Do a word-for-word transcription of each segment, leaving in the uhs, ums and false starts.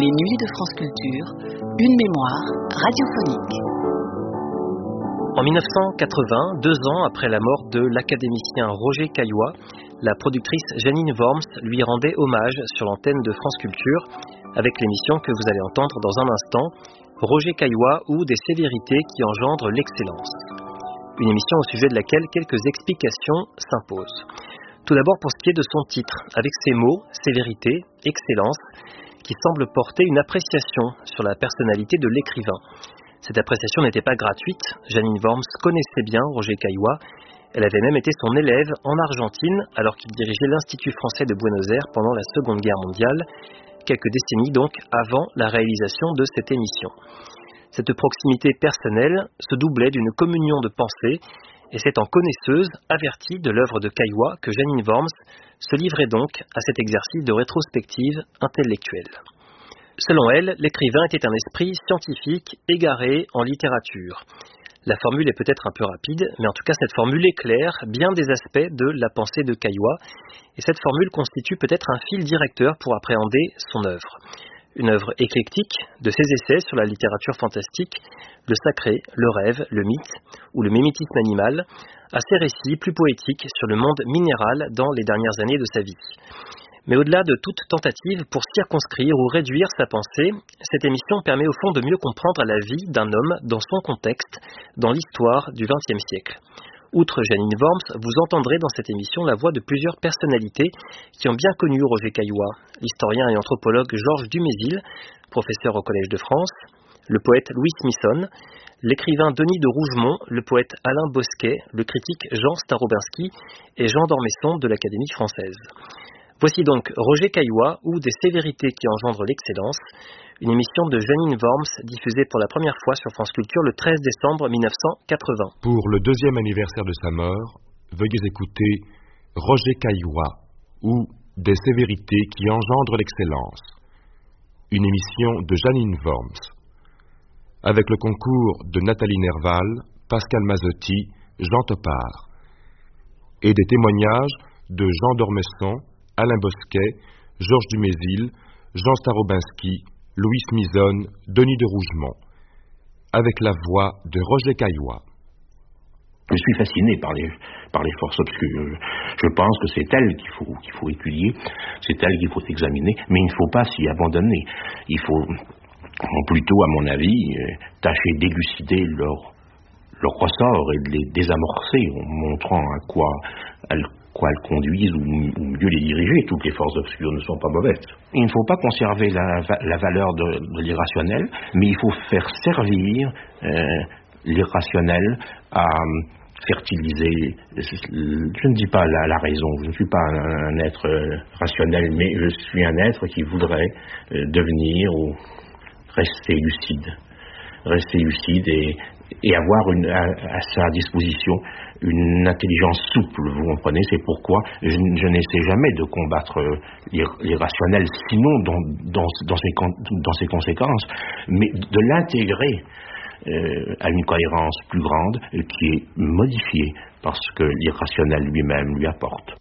Les Nuits de France Culture, une mémoire radiophonique. En mille neuf cent quatre-vingts, deux ans après la mort de l'académicien Roger Caillois, la productrice Janine Worms lui rendait hommage sur l'antenne de France Culture avec l'émission que vous allez entendre dans un instant, Roger Caillois ou des sévérités qui engendrent l'excellence. Une émission au sujet de laquelle quelques explications s'imposent. Tout d'abord pour ce qui est de son titre, avec ces mots, sévérité, excellence, qui semblent porter une appréciation sur la personnalité de l'écrivain. Cette appréciation n'était pas gratuite. Janine Worms connaissait bien Roger Caillois. Elle avait même été son élève en Argentine, alors qu'il dirigeait l'Institut français de Buenos Aires pendant la Seconde Guerre mondiale, quelques décennies donc avant la réalisation de cette émission. Cette proximité personnelle se doublait d'une communion de pensée, et c'est en connaisseuse, avertie de l'œuvre de Caillois que Janine Worms se livrait donc à cet exercice de rétrospective intellectuelle. Selon elle, l'écrivain était un esprit scientifique égaré en littérature. La formule est peut-être un peu rapide, mais en tout cas cette formule éclaire bien des aspects de la pensée de Caillois, et cette formule constitue peut-être un fil directeur pour appréhender son œuvre. Une œuvre éclectique de ses essais sur la littérature fantastique, le sacré, le rêve, le mythe ou le mimétisme animal, à ses récits plus poétiques sur le monde minéral dans les dernières années de sa vie. Mais au-delà de toute tentative pour circonscrire ou réduire sa pensée, cette émission permet au fond de mieux comprendre la vie d'un homme dans son contexte, dans l'histoire du vingtième siècle. Outre Janine Worms, vous entendrez dans cette émission la voix de plusieurs personnalités qui ont bien connu Roger Caillois, l'historien et anthropologue Georges Dumézil, professeur au Collège de France, le poète Louis Smithson, l'écrivain Denis de Rougemont, le poète Alain Bosquet, le critique Jean Starobinski et Jean d'Ormesson de l'Académie française. Voici donc Roger Caillois ou des sévérités qui engendrent l'excellence, une émission de Janine Worms diffusée pour la première fois sur France Culture le treize décembre mille neuf cent quatre-vingts. Pour le deuxième anniversaire de sa mort, veuillez écouter Roger Caillois ou des sévérités qui engendrent l'excellence, une émission de Janine Worms, avec le concours de Nathalie Nerval, Pascal Mazzotti, Jean Topard, et des témoignages de Jean d'Ormesson, Alain Bosquet, Georges Dumézil, Jean Starobinski, Louis Smithson, Denis de Rougemont, avec la voix de Roger Caillois. Je suis fasciné par les, par les forces obscures. Je pense que c'est elles qu'il faut, qu'il faut étudier, c'est elles qu'il faut examiner, mais il ne faut pas s'y abandonner. Il faut plutôt, à mon avis, tâcher d'élucider leur, leur ressort et de les désamorcer en montrant à quoi elles quoi elles conduisent ou, ou mieux les diriger. Toutes les forces obscures ne sont pas mauvaises. Il ne faut pas conserver la, la valeur de, de l'irrationnel, mais il faut faire servir euh, l'irrationnel à fertiliser, je ne dis pas la, la raison, je ne suis pas un, un être rationnel, mais je suis un être qui voudrait euh, devenir ou rester lucide, rester lucide et, et avoir une, à, à sa disposition une intelligence souple, vous comprenez, c'est pourquoi je, je n'essaie jamais de combattre l'irrationnel, sinon dans, dans, dans, ses, dans ses conséquences, mais de l'intégrer euh, à une cohérence plus grande euh, qui est modifiée par ce que l'irrationnel lui-même lui apporte.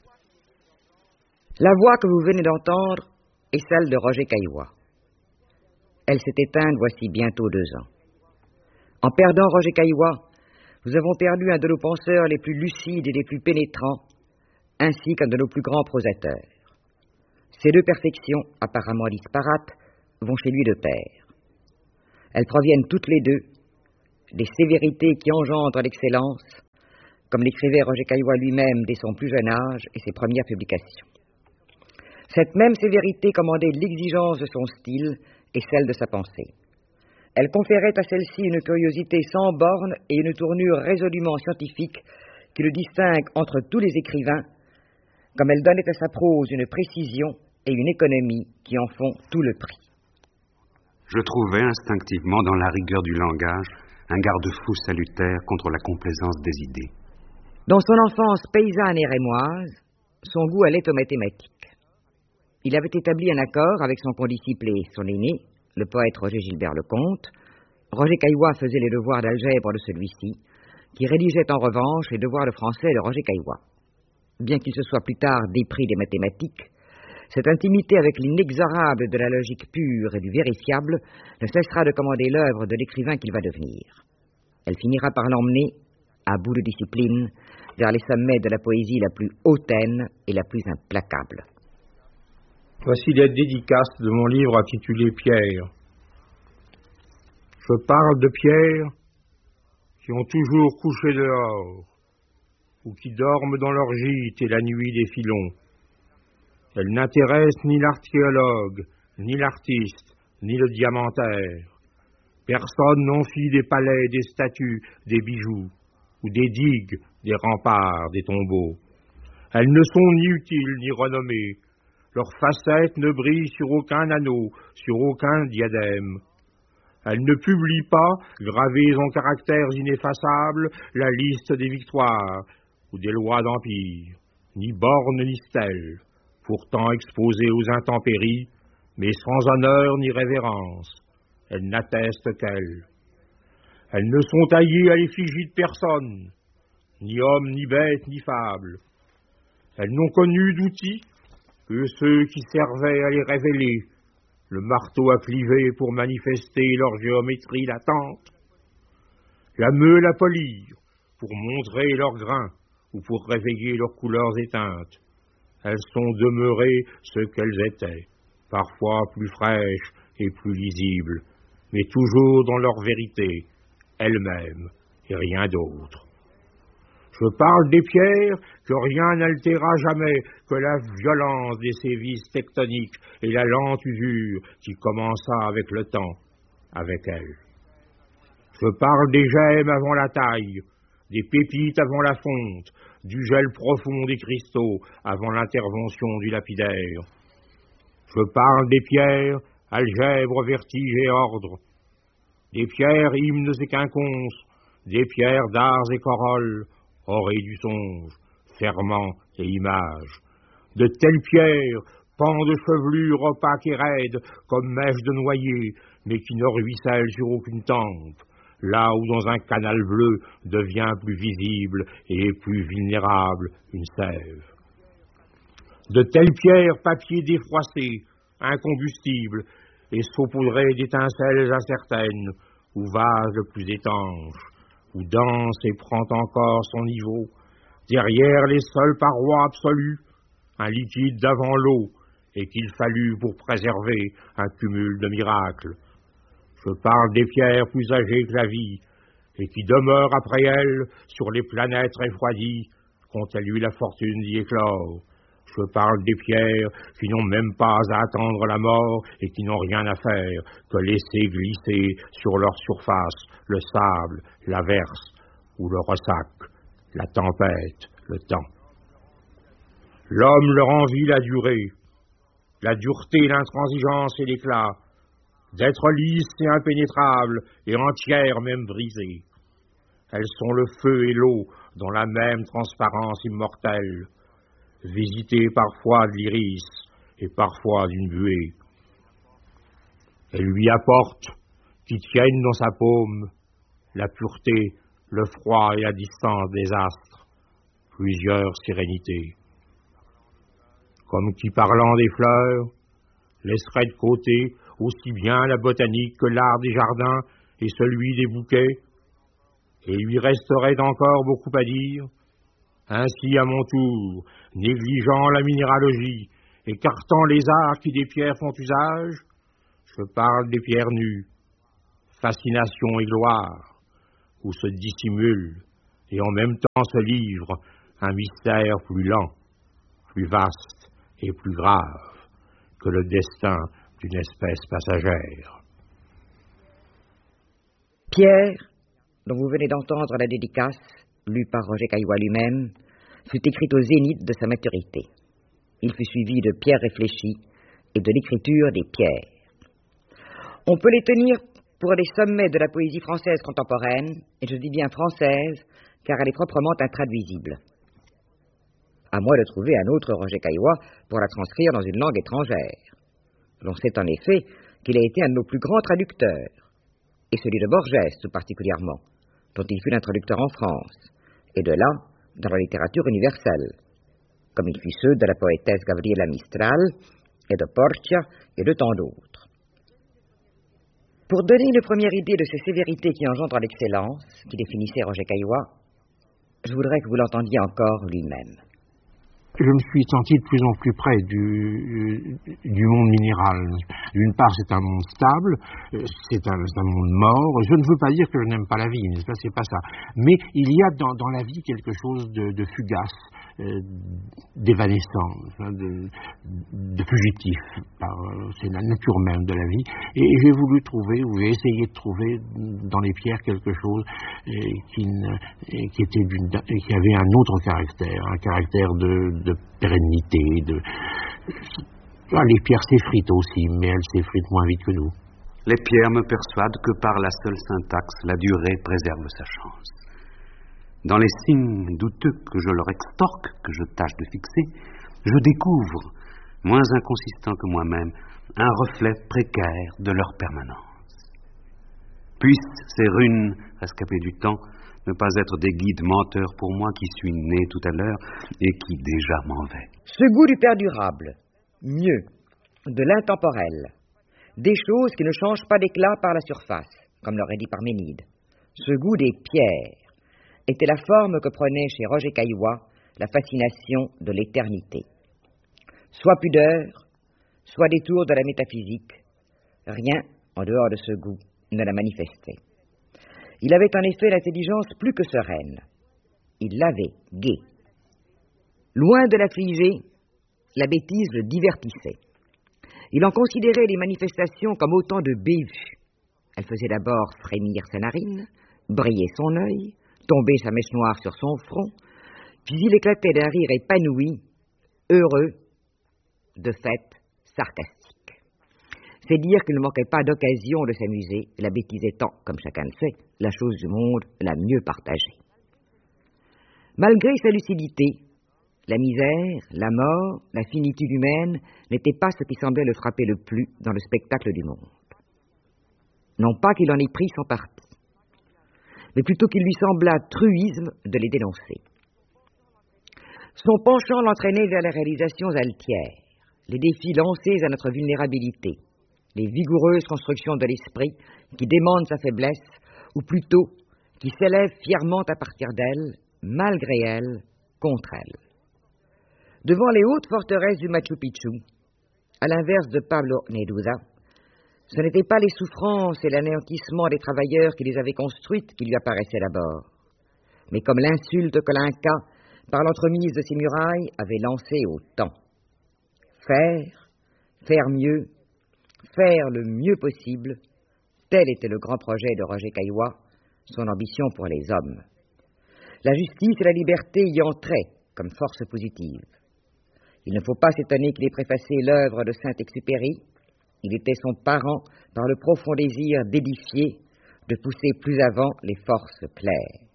La voix que vous venez d'entendre est celle de Roger Caillois. Elle s'est éteinte voici bientôt deux ans. En perdant Roger Caillois, nous avons perdu un de nos penseurs les plus lucides et les plus pénétrants, ainsi qu'un de nos plus grands prosateurs. Ces deux perfections, apparemment disparates, vont chez lui de pair. Elles proviennent toutes les deux des sévérités qui engendrent l'excellence, comme l'écrivait Roger Caillois lui-même dès son plus jeune âge et ses premières publications. Cette même sévérité commandait l'exigence de son style et celle de sa pensée. Elle conférait à celle-ci une curiosité sans bornes et une tournure résolument scientifique qui le distingue entre tous les écrivains, comme elle donnait à sa prose une précision et une économie qui en font tout le prix. Je trouvais instinctivement dans la rigueur du langage un garde-fou salutaire contre la complaisance des idées. Dans son enfance paysanne et rémoise, son goût allait aux mathématiques. Il avait établi un accord avec son condisciple et son aîné, le poète Roger Gilbert Lecomte. Roger Caillois faisait les devoirs d'algèbre de celui-ci, qui rédigeait en revanche les devoirs de français de Roger Caillois. Bien qu'il se soit plus tard dépris des mathématiques, cette intimité avec l'inexorable de la logique pure et du vérifiable ne cessera de commander l'œuvre de l'écrivain qu'il va devenir. Elle finira par l'emmener, à bout de discipline, vers les sommets de la poésie la plus hautaine et la plus implacable. Voici les dédicaces de mon livre intitulé Pierre. Je parle de pierres qui ont toujours couché dehors, ou qui dorment dans leur gîte et la nuit des filons. Elles n'intéressent ni l'archéologue, ni l'artiste, ni le diamantaire. Personne n'en fit des palais, des statues, des bijoux, ou des digues, des remparts, des tombeaux. Elles ne sont ni utiles ni renommées. Leurs facettes ne brillent sur aucun anneau, sur aucun diadème. Elles ne publient pas, gravées en caractères ineffaçables, la liste des victoires ou des lois d'empire, ni bornes ni stèles, pourtant exposées aux intempéries, mais sans honneur ni révérence. Elles n'attestent qu'elles. Elles ne sont taillées à l'effigie de personne, ni homme, ni bête, ni fable. Elles n'ont connu d'outils que ceux qui servaient à les révéler, le marteau à cliver pour manifester leur géométrie latente, la meule à polir pour montrer leurs grains ou pour réveiller leurs couleurs éteintes. Elles sont demeurées ce qu'elles étaient, parfois plus fraîches et plus lisibles, mais toujours dans leur vérité, elles-mêmes et rien d'autre. Je parle des pierres que rien n'altéra jamais que la violence des sévices tectoniques et la lente usure qui commença avec le temps, avec elles. Je parle des gemmes avant la taille, des pépites avant la fonte, du gel profond des cristaux avant l'intervention du lapidaire. Je parle des pierres, algèbres, vertige et ordre, des pierres, hymnes et quinconces, des pierres d'arts et corolles, orées du songe, ferment et image. De telles pierres, pans de chevelure opaques et raides, comme mèches de noyer, mais qui ne ruissellent sur aucune tempe, là où dans un canal bleu devient plus visible et plus vulnérable une sève. De telles pierres, papier défroissé, incombustible, et saupoudré d'étincelles incertaines, ou vase le plus étanche, où danse et prend encore son niveau, derrière les seules parois absolues, un liquide d'avant l'eau, et qu'il fallut pour préserver un cumul de miracles. Je parle des pierres plus âgées que la vie, et qui demeurent après elles sur les planètes refroidies, qu'ont elles eu la fortune d'y éclore. Je parle des pierres qui n'ont même pas à attendre la mort et qui n'ont rien à faire que laisser glisser sur leur surface le sable, l'averse ou le ressac, la tempête, le temps. L'homme leur envie la durée, la dureté, l'intransigeance et l'éclat, d'être lisses et impénétrables et entières même brisées. Elles sont le feu et l'eau dans la même transparence immortelle, visitées parfois de l'iris et parfois d'une buée. Elles lui apportent, qui tiennent dans sa paume, la pureté, le froid et la distance des astres, plusieurs sérénités. Comme qui, parlant des fleurs, laisserait de côté aussi bien la botanique que l'art des jardins et celui des bouquets, et lui resterait encore beaucoup à dire. Ainsi, à mon tour, négligeant la minéralogie, écartant les arts qui des pierres font usage, je parle des pierres nues, fascination et gloire, où se dissimule et en même temps se livre un mystère plus lent, plus vaste et plus grave que le destin d'une espèce passagère. Pierre, dont vous venez d'entendre la dédicace, lue par Roger Caillois lui-même, fut écrite au zénith de sa maturité. Il fut suivi de Pierre réfléchi et de l'écriture des pierres. On peut les tenir pour les sommets de la poésie française contemporaine, et je dis bien française, car elle est proprement intraduisible. À moi de trouver un autre Roger Caillois pour la transcrire dans une langue étrangère. L'on sait en effet qu'il a été un de nos plus grands traducteurs, et celui de Borges tout particulièrement, dont il fut l'introducteur en France, et de là, dans la littérature universelle, comme il fut ceux de la poétesse Gabriela Mistral et de Porcia et de tant d'autres. Pour donner une première idée de ces sévérités qui engendrent l'excellence, qui définissait Roger Caillois, je voudrais que vous l'entendiez encore lui-même. Je me suis senti de plus en plus près du, du monde minéral. D'une part, c'est un monde stable, c'est un, c'est un monde mort. Je ne veux pas dire que je n'aime pas la vie, n'est-ce pas, c'est pas ça. Mais il y a dans, dans la vie quelque chose de, de fugace, euh, d'évanescent, hein, de, de fugitif. Euh, c'est la nature même de la vie. Et j'ai voulu trouver, ou j'ai essayé de trouver dans les pierres quelque chose euh, qui, ne, qui, était d'une, qui avait un autre caractère, un caractère de de pérennité, de... Ah, les pierres s'effritent aussi, mais elles s'effritent moins vite que nous. Les pierres me persuadent que par la seule syntaxe, la durée préserve sa chance. Dans les signes douteux que je leur extorque, que je tâche de fixer, je découvre, moins inconsistant que moi-même, un reflet précaire de leur permanence. Puissent ces runes, rescapées du temps, ne pas être des guides menteurs pour moi qui suis né tout à l'heure et qui déjà m'en vais. Ce goût du perdurable, mieux, de l'intemporel, des choses qui ne changent pas d'éclat par la surface, comme l'aurait dit Parménide. Ce goût des pierres était la forme que prenait chez Roger Caillois la fascination de l'éternité. Soit pudeur, soit détour de la métaphysique, rien, en dehors de ce goût, ne la manifestait. Il avait en effet l'intelligence plus que sereine. Il l'avait gaie. Loin de l'affliger, la bêtise le divertissait. Il en considérait les manifestations comme autant de bévues. Elle faisait d'abord frémir sa narine, briller son œil, tomber sa mèche noire sur son front, puis il éclatait d'un rire épanoui, heureux, de fait sarcastique. C'est dire qu'il ne manquait pas d'occasion de s'amuser, la bêtise étant, comme chacun le sait, la chose du monde la mieux partagée. Malgré sa lucidité, la misère, la mort, la finitude humaine n'étaient pas ce qui semblait le frapper le plus dans le spectacle du monde. Non pas qu'il en ait pris son parti, mais plutôt qu'il lui sembla truisme de les dénoncer. Son penchant l'entraînait vers les réalisations altières, les défis lancés à notre vulnérabilité, les vigoureuses constructions de l'esprit qui démentent sa faiblesse, ou plutôt qui s'élèvent fièrement à partir d'elle, malgré elle, contre elle. Devant les hautes forteresses du Machu Picchu, à l'inverse de Pablo Neruda, ce n'étaient pas les souffrances et l'anéantissement des travailleurs qui les avaient construites qui lui apparaissaient d'abord, mais comme l'insulte que l'Inca, par l'entremise de ses murailles, avait lancée au temps. Faire, faire mieux, faire le mieux possible, tel était le grand projet de Roger Caillois, son ambition pour les hommes. La justice et la liberté y entraient comme force positive. Il ne faut pas s'étonner qu'il ait préfacé l'œuvre de Saint-Exupéry. Il était son parent par le profond désir d'édifier, de pousser plus avant les forces claires.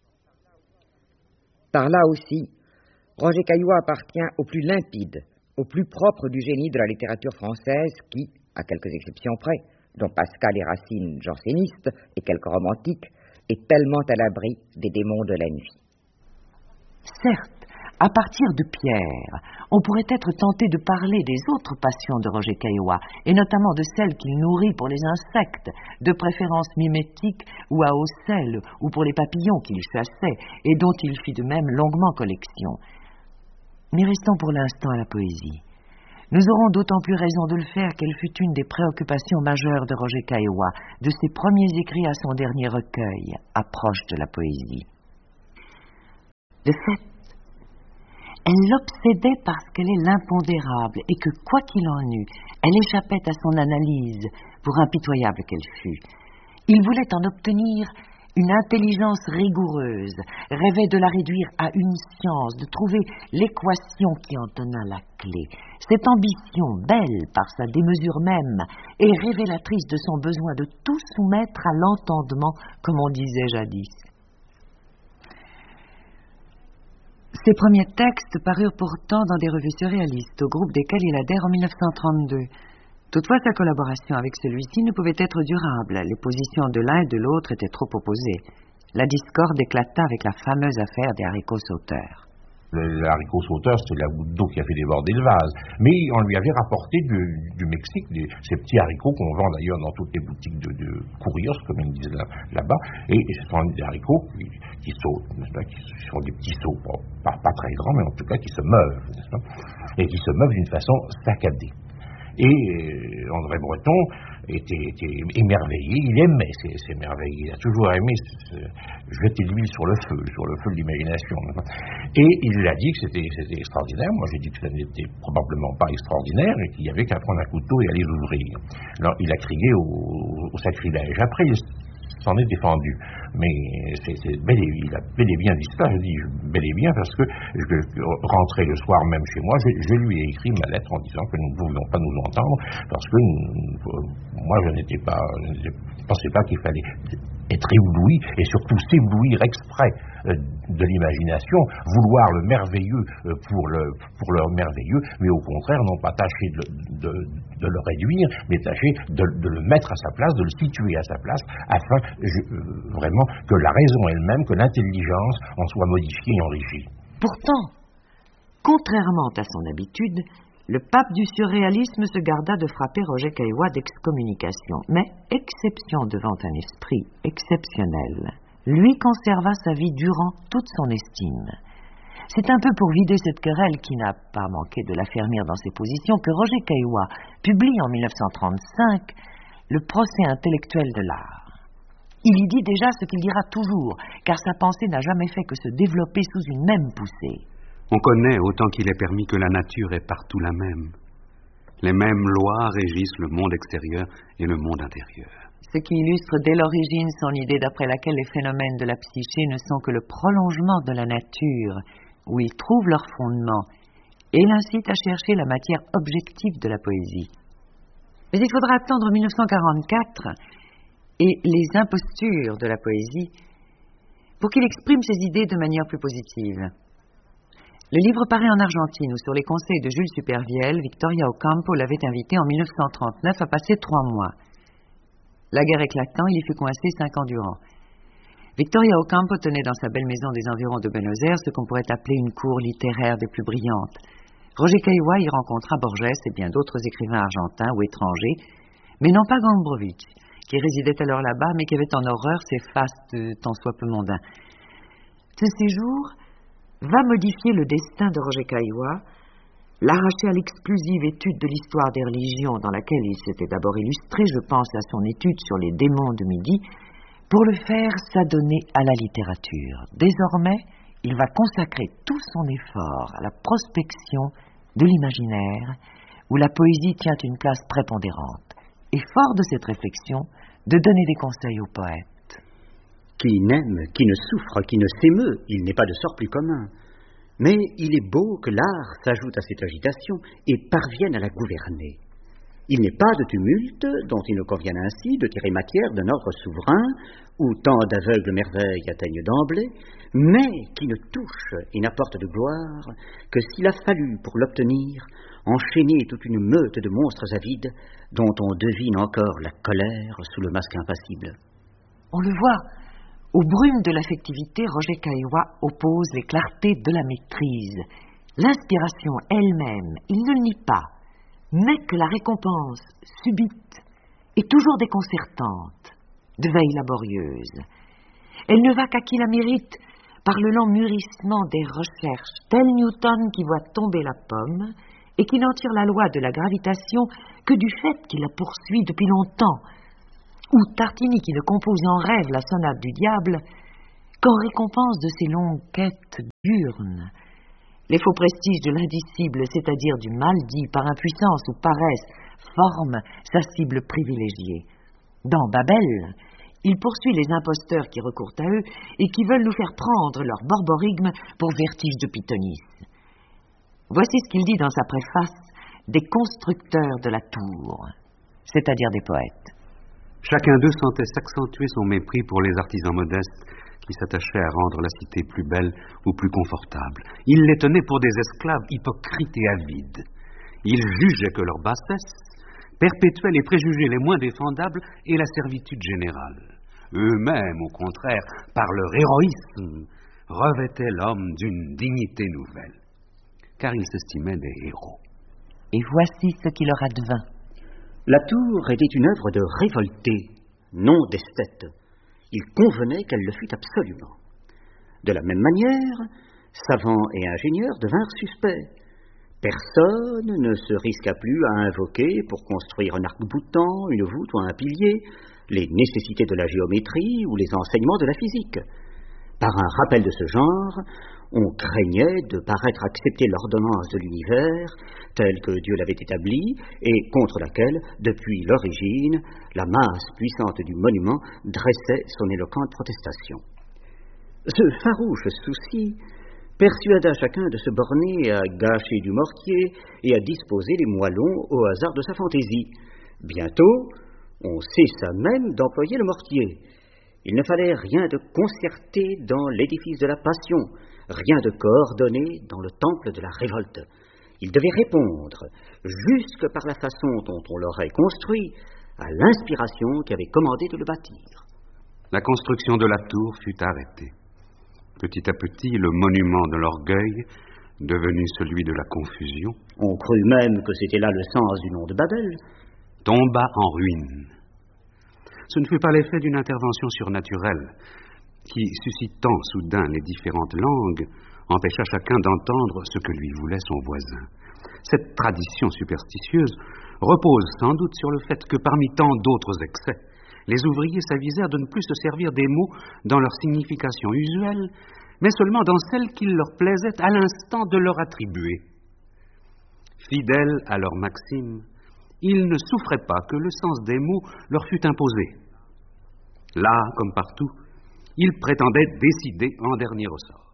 Par là aussi, Roger Caillois appartient au plus limpide, au plus propre du génie de la littérature française qui, à quelques exceptions près, dont Pascal et Racine jansénistes et quelques romantiques, est tellement à l'abri des démons de la nuit. Certes, à partir de Pierre, on pourrait être tenté de parler des autres passions de Roger Caillois, et notamment de celles qu'il nourrit pour les insectes, de préférence mimétique ou à eau sel, ou pour les papillons qu'il chassait, et dont il fit de même longuement collection. Mais restons pour l'instant à la poésie. Nous aurons d'autant plus raison de le faire qu'elle fut une des préoccupations majeures de Roger Caillois, de ses premiers écrits à son dernier recueil, Approche de la poésie. De fait, elle l'obsédait parce qu'elle est l'impondérable et que, quoi qu'il en eût, elle échappait à son analyse, pour impitoyable qu'elle fût. Il voulait en obtenir une intelligence rigoureuse, rêvait de la réduire à une science, de trouver l'équation qui en donna la clé. Cette ambition, belle par sa démesure même, et révélatrice de son besoin de tout soumettre à l'entendement, comme on disait jadis. Ses premiers textes parurent pourtant dans des revues surréalistes, au groupe desquels il adhère en mille neuf cent trente-deux. Toutefois, sa collaboration avec celui-ci ne pouvait être durable. Les positions de l'un et de l'autre étaient trop opposées. La discorde éclata avec la fameuse affaire des haricots sauteurs. Le, le haricot sauteur, c'est la goutte d'eau qui a fait déborder le vase. Mais on lui avait rapporté du, du Mexique des, ces petits haricots qu'on vend d'ailleurs dans toutes les boutiques de, de courriers, comme ils disent là, là-bas. Et, et ce sont des haricots qui, qui sautent, n'est-ce pas, qui sont des petits sauts, pas, pas très grands, mais en tout cas qui se meuvent, n'est-ce pas, et qui se meuvent d'une façon saccadée. Et euh, André Breton était, était émerveillé, il aimait ces, ces merveilles, il a toujours aimé ce, ce, jeter de l'huile sur le feu, sur le feu de l'imagination. Et il a dit que c'était, c'était extraordinaire. Moi j'ai dit que ça n'était probablement pas extraordinaire et qu'il y avait qu'à prendre un couteau et à les ouvrir. Alors il a crié au, au sacrilège. Après il s'en est défendu, mais c'est, c'est bel et, il a bel et bien dit ça. Je dis bel et bien parce que je rentrais le soir même chez moi, je, je lui ai écrit ma lettre en disant que nous ne pouvions pas nous entendre parce que nous, moi je n'étais pas, je ne pensais pas qu'il fallait être ébloui et surtout s'éblouir exprès de l'imagination, vouloir le merveilleux pour le, pour le merveilleux, mais au contraire non pas tâcher de, de, de le réduire, mais tâcher de, de le mettre à sa place, de le situer à sa place, afin je, euh, vraiment que la raison elle-même, que l'intelligence en soit modifiée et enrichie. Pourtant, contrairement à son habitude, le pape du surréalisme se garda de frapper Roger Caillois d'excommunication, mais, exception devant un esprit exceptionnel, lui conserva sa vie durant toute son estime. C'est un peu pour vider cette querelle qui n'a pas manqué de l'affermir dans ses positions que Roger Caillois publie en mille neuf cent trente-cinq le procès intellectuel de l'art. Il y dit déjà ce qu'il dira toujours, car sa pensée n'a jamais fait que se développer sous une même poussée. On connaît, autant qu'il est permis, que la nature est partout la même. Les mêmes lois régissent le monde extérieur et le monde intérieur. Ce qui illustre dès l'origine son idée d'après laquelle les phénomènes de la psyché ne sont que le prolongement de la nature, où ils trouvent leur fondement, et l'incite à chercher la matière objective de la poésie. Mais il faudra attendre mille neuf cent quarante-quatre et les impostures de la poésie pour qu'il exprime ses idées de manière plus positive. Le livre paraît en Argentine, où sur les conseils de Jules Supervielle, Victoria Ocampo l'avait invité en mille neuf cent trente-neuf à passer trois mois. La guerre éclatant, il y fut coincé cinq ans durant. Victoria Ocampo tenait dans sa belle maison des environs de Buenos Aires ce qu'on pourrait appeler une cour littéraire des plus brillantes. Roger Caillois y rencontra Borges et bien d'autres écrivains argentins ou étrangers, mais non pas Gombrowicz, qui résidait alors là-bas, mais qui avait en horreur ces fastes tant soit peu mondains. Ce séjour va modifier le destin de Roger Caillois, l'arracher à l'exclusive étude de l'histoire des religions dans laquelle il s'était d'abord illustré, je pense à son étude sur les démons de Midi, pour le faire s'adonner à la littérature. Désormais, il va consacrer tout son effort à la prospection de l'imaginaire, où la poésie tient une place prépondérante, et fort de cette réflexion, de donner des conseils aux poètes. Qui n'aime, qui ne souffre, qui ne s'émeut, il n'est pas de sort plus commun. Mais il est beau que l'art s'ajoute à cette agitation et parvienne à la gouverner. Il n'est pas de tumulte dont il ne convienne ainsi de tirer matière d'un ordre souverain où tant d'aveugles merveilles atteignent d'emblée, mais qui ne touche et n'apporte de gloire que s'il a fallu pour l'obtenir enchaîner toute une meute de monstres avides dont on devine encore la colère sous le masque impassible. On le voit. Aux brumes de l'affectivité, Roger Caillois oppose les clartés de la maîtrise. L'inspiration elle-même, il ne le nie pas, mais que la récompense subite est toujours déconcertante, de veille laborieuse. Elle ne va qu'à qui la mérite par le lent mûrissement des recherches, tel Newton qui voit tomber la pomme et qui n'en tire la loi de la gravitation que du fait qu'il la poursuit depuis longtemps, ou Tartini qui ne compose en rêve la sonate du diable qu'en récompense de ses longues quêtes diurnes. Les faux prestiges de l'indicible, c'est-à-dire du mal dit par impuissance ou paresse, forment sa cible privilégiée. Dans Babel, il poursuit les imposteurs qui recourent à eux et qui veulent nous faire prendre leur borborigme pour vertige de Pythonis. Voici ce qu'il dit dans sa préface des constructeurs de la tour, c'est-à-dire des poètes. Chacun d'eux sentait s'accentuer son mépris pour les artisans modestes qui s'attachaient à rendre la cité plus belle ou plus confortable. Il les tenait pour des esclaves hypocrites et avides. Il jugeait que leur bassesse perpétuait les préjugés les moins défendables et la servitude générale. Eux-mêmes, au contraire, par leur héroïsme, revêtaient l'homme d'une dignité nouvelle, car ils s'estimaient des héros. Et voici ce qui leur advint. La tour était une œuvre de révolté, non d'esthète. Il convenait qu'elle le fût absolument. De la même manière, savants et ingénieurs devinrent suspects. Personne ne se risqua plus à invoquer, pour construire un arc-boutant, une voûte ou un pilier, les nécessités de la géométrie ou les enseignements de la physique. Par un rappel de ce genre, on craignait de paraître accepter l'ordonnance de l'univers telle que Dieu l'avait établie et contre laquelle, depuis l'origine, la masse puissante du monument dressait son éloquente protestation. Ce farouche souci persuada chacun de se borner à gâcher du mortier et à disposer les moellons au hasard de sa fantaisie. Bientôt, on cessa même d'employer le mortier. Il ne fallait rien de concerté dans l'édifice de la passion, rien de coordonné dans le temple de la révolte. Il devait répondre, jusque par la façon dont on l'aurait construit, à l'inspiration qui avait commandé de le bâtir. La construction de la tour fut arrêtée. Petit à petit, le monument de l'orgueil, devenu celui de la confusion, on crut même que c'était là le sens du nom de Babel, tomba en ruine. Ce ne fut pas l'effet d'une intervention surnaturelle qui, suscitant soudain les différentes langues, empêcha chacun d'entendre ce que lui voulait son voisin. Cette tradition superstitieuse repose sans doute sur le fait que parmi tant d'autres excès, les ouvriers s'avisèrent de ne plus se servir des mots dans leur signification usuelle, mais seulement dans celle qu'il leur plaisait à l'instant de leur attribuer. Fidèles à leur maxime, ils ne souffraient pas que le sens des mots leur fût imposé. Là, comme partout, ils prétendaient décider en dernier ressort.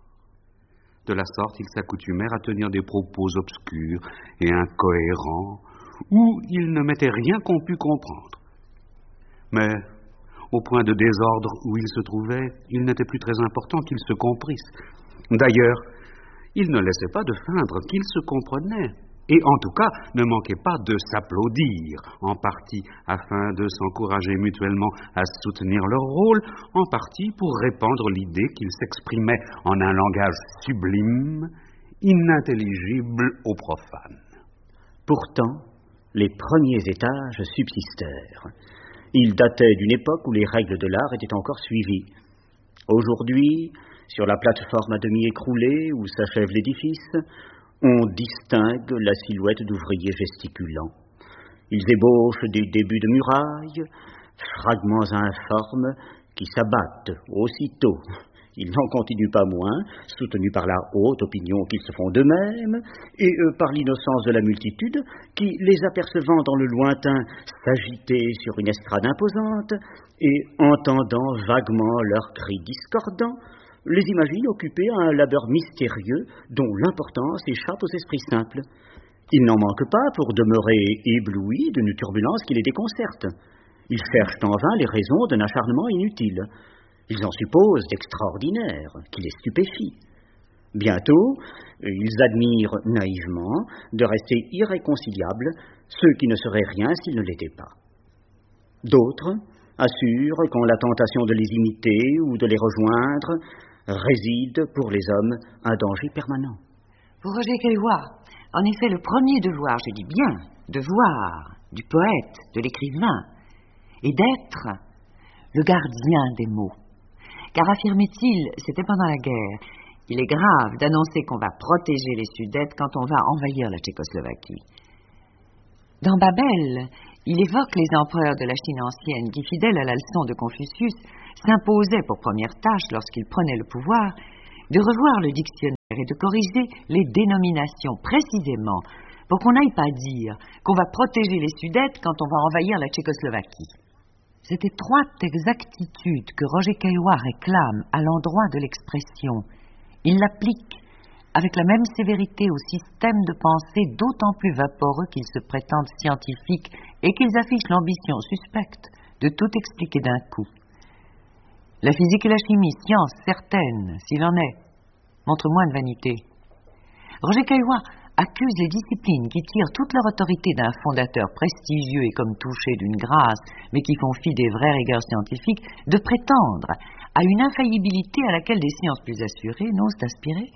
De la sorte, ils s'accoutumèrent à tenir des propos obscurs et incohérents, où ils ne mettaient rien qu'on pût comprendre. Mais, au point de désordre où ils se trouvaient, il n'était plus très important qu'ils se comprissent. D'ailleurs, ils ne laissaient pas de feindre qu'ils se comprenaient, et en tout cas ne manquaient pas de s'applaudir, en partie afin de s'encourager mutuellement à soutenir leur rôle, en partie pour répandre l'idée qu'ils s'exprimaient en un langage sublime, inintelligible aux profanes. Pourtant, les premiers étages subsistèrent. Ils dataient d'une époque où les règles de l'art étaient encore suivies. Aujourd'hui, sur la plateforme à demi écroulée où s'achève l'édifice, on distingue la silhouette d'ouvriers gesticulants. Ils ébauchent des débuts de murailles, fragments informes qui s'abattent aussitôt. Ils n'en continuent pas moins, soutenus par la haute opinion qu'ils se font d'eux-mêmes, et euh, par l'innocence de la multitude, qui, les apercevant dans le lointain s'agiter sur une estrade imposante, et entendant vaguement leurs cris discordants, les imagine occupés à un labeur mystérieux dont l'importance échappe aux esprits simples. Ils n'en manquent pas pour demeurer éblouis d'une turbulence qui les déconcerte. Ils cherchent en vain les raisons d'un acharnement inutile. Ils en supposent d'extraordinaires, qui les stupéfient. Bientôt, ils admirent naïvement de rester irréconciliables ceux qui ne seraient rien s'ils ne l'étaient pas. D'autres assurent qu'en la tentation de les imiter ou de les rejoindre réside pour les hommes un danger permanent. Pour Roger Caillois, en effet, le premier devoir, je dis bien, devoir du poète, de l'écrivain, est d'être le gardien des mots. Car, affirmait-il, c'était pendant la guerre, il est grave d'annoncer qu'on va protéger les Sudètes quand on va envahir la Tchécoslovaquie. Dans Babel, il évoque les empereurs de la Chine ancienne qui, fidèles à la leçon de Confucius, s'imposaient pour première tâche, lorsqu'ils prenaient le pouvoir, de revoir le dictionnaire et de corriger les dénominations précisément pour qu'on n'aille pas dire qu'on va protéger les Sudètes quand on va envahir la Tchécoslovaquie. Cette étroite exactitude que Roger Caillois réclame à l'endroit de l'expression, il l'applique avec la même sévérité au système de pensée d'autant plus vaporeux qu'ils se prétendent scientifiques et qu'ils affichent l'ambition suspecte de tout expliquer d'un coup. La physique et la chimie, sciences certaines, s'il en est, montrent moins de vanité. Roger Caillois accuse les disciplines qui tirent toute leur autorité d'un fondateur prestigieux et comme touché d'une grâce, mais qui font fi des vraies rigueurs scientifiques, de prétendre à une infaillibilité à laquelle des sciences plus assurées n'osent aspirer.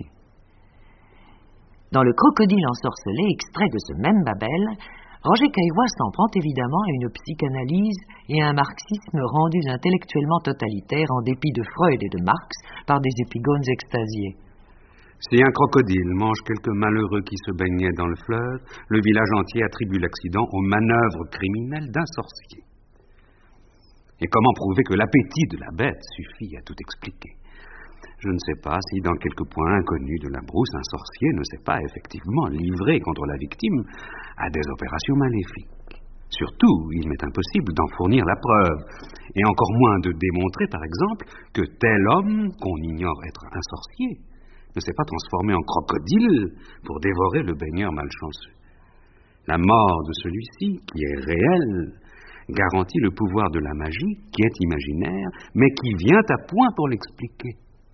Dans le Crocodile ensorcelé, extrait de ce même Babel, Roger Caillois s'en prend évidemment à une psychanalyse et à un marxisme rendus intellectuellement totalitaires en dépit de Freud et de Marx par des épigones extasiés. Si un crocodile mange quelques malheureux qui se baignaient dans le fleuve, le village entier attribue l'accident aux manœuvres criminelles d'un sorcier. Et comment prouver que l'appétit de la bête suffit à tout expliquer? Je ne sais pas si, dans quelques points inconnus de la brousse, un sorcier ne s'est pas effectivement livré contre la victime à des opérations maléfiques. Surtout, il m'est impossible d'en fournir la preuve, et encore moins de démontrer, par exemple, que tel homme, qu'on ignore être un sorcier, ne s'est pas transformé en crocodile pour dévorer le baigneur malchanceux. La mort de celui-ci, qui est réelle, garantit le pouvoir de la magie, qui est imaginaire, mais qui vient à point pour l'expliquer.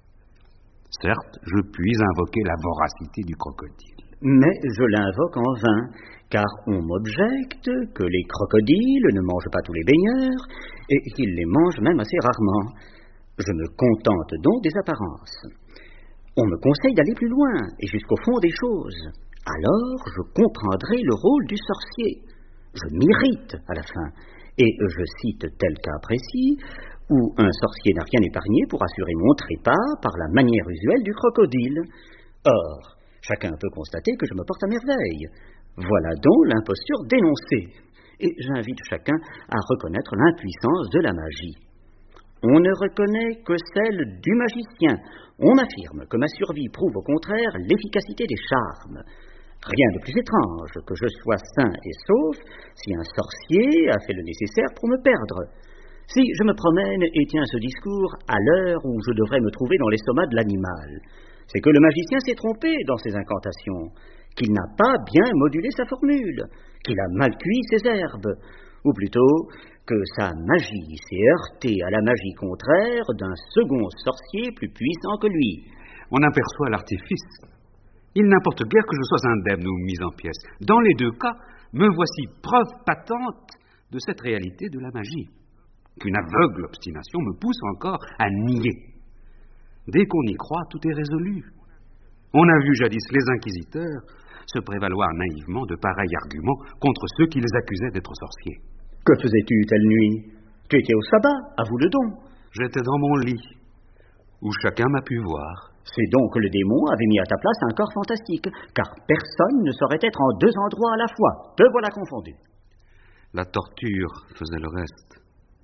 Certes, je puis invoquer la voracité du crocodile. Mais je l'invoque en vain, car on m'objecte que les crocodiles ne mangent pas tous les baigneurs, et qu'ils les mangent même assez rarement. Je me contente donc des apparences. On me conseille d'aller plus loin, et jusqu'au fond des choses. Alors, je comprendrai le rôle du sorcier. Je m'irrite à la fin, et je cite tel cas précis, où un sorcier n'a rien épargné pour assurer mon trépas par la manière usuelle du crocodile. Or, chacun peut constater que je me porte à merveille. Voilà donc l'imposture dénoncée, et j'invite chacun à reconnaître l'impuissance de la magie. On ne reconnaît que celle du magicien. On affirme que ma survie prouve au contraire l'efficacité des charmes. Rien de plus étrange que je sois sain et sauf si un sorcier a fait le nécessaire pour me perdre. Si je me promène et tiens ce discours à l'heure où je devrais me trouver dans l'estomac de l'animal, c'est que le magicien s'est trompé dans ses incantations, qu'il n'a pas bien modulé sa formule, qu'il a mal cuit ses herbes, ou plutôt que sa magie s'est heurtée à la magie contraire d'un second sorcier plus puissant que lui. On aperçoit l'artifice. Il n'importe guère que je sois indemne ou mis en pièces. Dans les deux cas, me voici preuve patente de cette réalité de la magie, qu'une aveugle obstination me pousse encore à nier. Dès qu'on y croit, tout est résolu. On a vu jadis les inquisiteurs se prévaloir naïvement de pareils arguments contre ceux qui les accusaient d'être sorciers. Que faisais-tu telle nuit? Tu étais au sabbat, avoue le don. J'étais dans mon lit, où chacun m'a pu voir. C'est donc que le démon avait mis à ta place un corps fantastique, car personne ne saurait être en deux endroits à la fois. Te voilà confondu. La torture faisait le reste.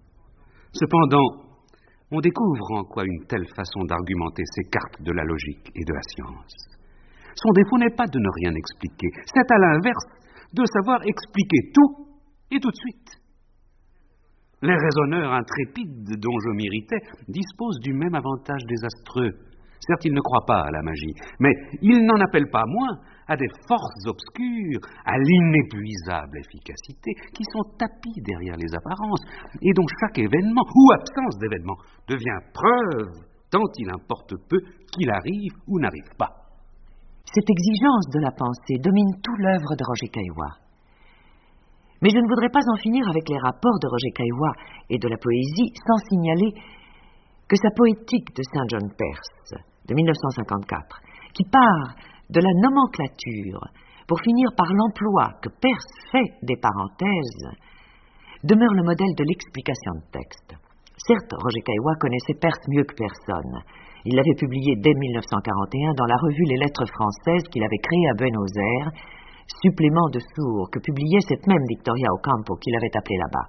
Cependant, on découvre en quoi une telle façon d'argumenter s'écarte de la logique et de la science. Son défaut n'est pas de ne rien expliquer, c'est à l'inverse de savoir expliquer tout et tout de suite. Les raisonneurs intrépides dont je m'irritais disposent du même avantage désastreux. Certes, ils ne croient pas à la magie, mais ils n'en appellent pas moins à des forces obscures, à l'inépuisable efficacité, qui sont tapies derrière les apparences, et dont chaque événement, ou absence d'événement, devient preuve, tant il importe peu qu'il arrive ou n'arrive pas. Cette exigence de la pensée domine toute l'œuvre de Roger Caillois. Mais je ne voudrais pas en finir avec les rapports de Roger Caillois et de la poésie sans signaler que sa poétique de Saint John Perse, de mille neuf cent cinquante-quatre, qui part de la nomenclature pour finir par l'emploi que Perse fait des parenthèses, demeure le modèle de l'explication de texte. Certes, Roger Caillois connaissait Perse mieux que personne. Il l'avait publié dès mille neuf cent quarante et un dans la revue Les Lettres françaises qu'il avait créée à Buenos Aires, supplément de sourds que publiait cette même Victoria Ocampo qu'il avait appelée là-bas.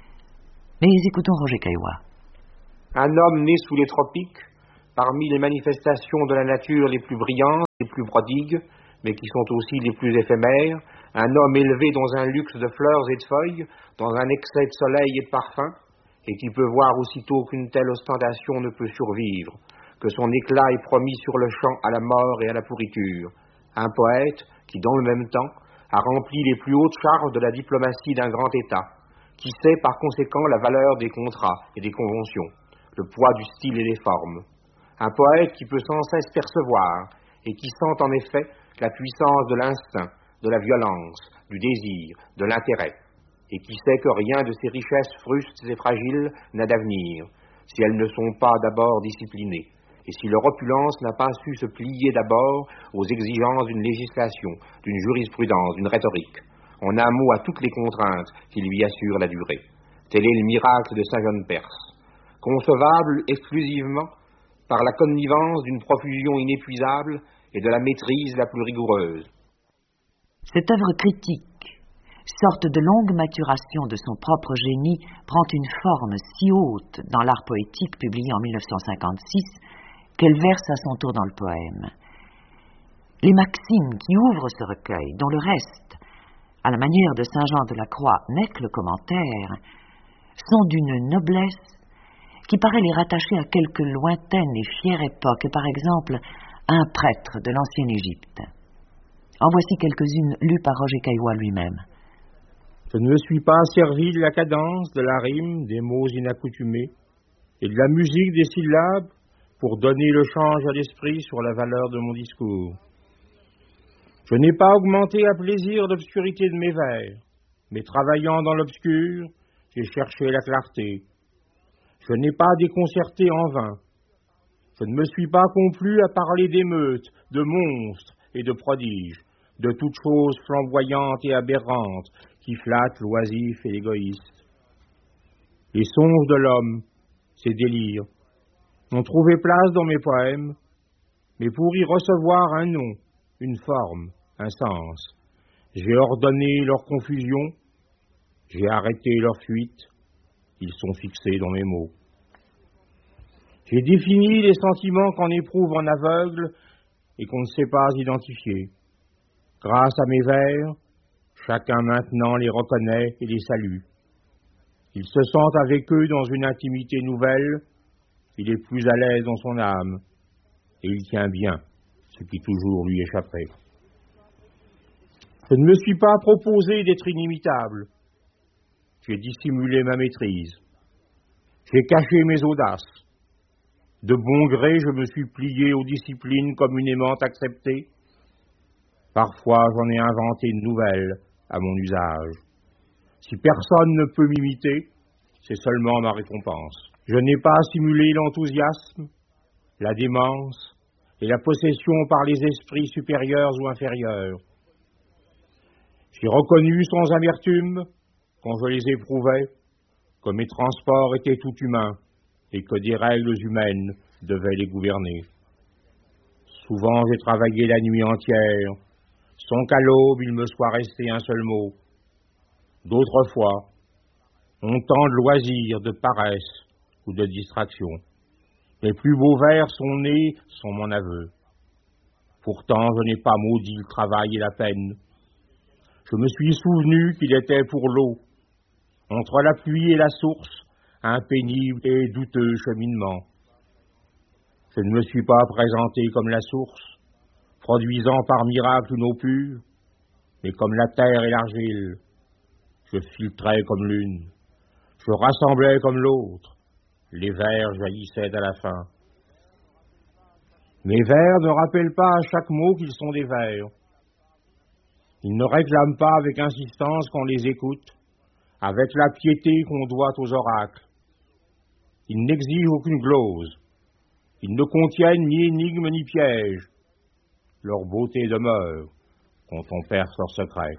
Mais écoutons Roger Caillois. Un homme né sous les tropiques, parmi les manifestations de la nature les plus brillantes, les plus prodigues, mais qui sont aussi les plus éphémères, un homme élevé dans un luxe de fleurs et de feuilles, dans un excès de soleil et de parfum, et qui peut voir aussitôt qu'une telle ostentation ne peut survivre, que son éclat est promis sur le champ à la mort et à la pourriture. Un poète qui, dans le même temps, a rempli les plus hautes charges de la diplomatie d'un grand État, qui sait par conséquent la valeur des contrats et des conventions, le poids du style et des formes. Un poète qui peut sans cesse percevoir et qui sent en effet la puissance de l'instinct, de la violence, du désir, de l'intérêt, et qui sait que rien de ces richesses frustes et fragiles n'a d'avenir. si elles ne sont pas d'abord disciplinées, et si leur opulence n'a pas su se plier d'abord aux exigences d'une législation, d'une jurisprudence, d'une rhétorique, en un mot à toutes les contraintes qui lui assurent la durée. Tel est le miracle de Saint John Perse, concevable exclusivement par la connivence d'une profusion inépuisable et de la maîtrise la plus rigoureuse. Cette œuvre critique, sorte de longue maturation de son propre génie, prend une forme si haute dans l'art poétique publié en mille neuf cent cinquante-six qu'elle verse à son tour dans le poème. Les maximes qui ouvrent ce recueil, dont le reste, à la manière de Saint Jean de la Croix, n'est que le commentaire, sont d'une noblesse qui paraît les rattacher à quelque lointaine et fière époque, par exemple à un prêtre de l'ancienne Égypte. En voici quelques-unes lues par Roger Caillois lui-même. Je ne me suis pas servi de la cadence, de la rime, des mots inaccoutumés et de la musique des syllabes pour donner le change à l'esprit sur la valeur de mon discours. Je n'ai pas augmenté à plaisir l'obscurité de mes vers, mais travaillant dans l'obscur, j'ai cherché la clarté. Je n'ai pas déconcerté en vain. Je ne me suis pas complu à parler d'émeutes, de monstres et de prodiges, de toutes choses flamboyantes et aberrantes qui flattent l'oisif et l'égoïste. Les songes de l'homme, ses délires, ont trouvé place dans mes poèmes, mais pour y recevoir un nom, une forme, un sens, j'ai ordonné leur confusion, j'ai arrêté leur fuite, ils sont fixés dans mes mots. J'ai défini les sentiments qu'on éprouve en aveugle et qu'on ne sait pas identifier. Grâce à mes vers, chacun maintenant les reconnaît et les salue. Il se sent avec eux dans une intimité nouvelle, il est plus à l'aise dans son âme, et il tient bien ce qui toujours lui échapperait. Je ne me suis pas proposé d'être inimitable. J'ai dissimulé ma maîtrise. J'ai caché mes audaces. De bon gré, je me suis plié aux disciplines communément acceptées. Parfois, j'en ai inventé une nouvelle à mon usage. Si personne ne peut m'imiter, c'est seulement ma récompense. Je n'ai pas simulé l'enthousiasme, la démence et la possession par les esprits supérieurs ou inférieurs. J'ai reconnu sans amertume, quand je les éprouvais, que mes transports étaient tout humains et que des règles humaines devaient les gouverner. Souvent j'ai travaillé la nuit entière, sans qu'à l'aube il me soit resté un seul mot. D'autres fois, on tant de loisirs, de paresse ou de distraction. Les plus beaux vers sont nés sans mon aveu. Pourtant, je n'ai pas maudit le travail et la peine. Je me suis souvenu qu'il était pour l'eau, entre la pluie et la source, un pénible et douteux cheminement. Je ne me suis pas présenté comme la source, produisant par miracle une eau pure, mais comme la terre et l'argile. Je filtrais comme l'une, je rassemblais comme l'autre, les vers jaillissaient à la fin. Mes vers ne rappellent pas à chaque mot qu'ils sont des vers. Ils ne réclament pas avec insistance qu'on les écoute, avec la piété qu'on doit aux oracles. Ils n'exigent aucune glose. Ils ne contiennent ni énigme ni piège. Leur beauté demeure quand on perce leur secret.